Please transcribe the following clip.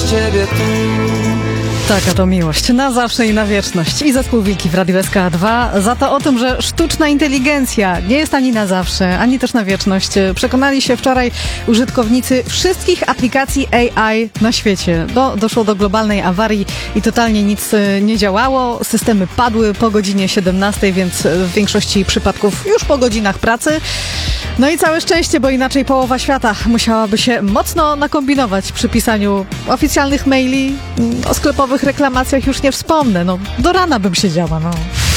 ciebie tu. Taka to miłość na zawsze i na wieczność. I zespół Wilki w Radiu SK2 za to o tym, że sztuczna inteligencja nie jest ani na zawsze, ani też na wieczność. Przekonali się wczoraj użytkownicy wszystkich aplikacji AI na świecie. Doszło do globalnej awarii i totalnie nic nie działało. Systemy padły po godzinie 17, więc w większości przypadków już po godzinach pracy. No i całe szczęście, bo inaczej połowa świata musiałaby się mocno nakombinować przy pisaniu oficjalnych maili. O sklepowych reklamacjach już nie wspomnę. No, do rana bym siedziała, no.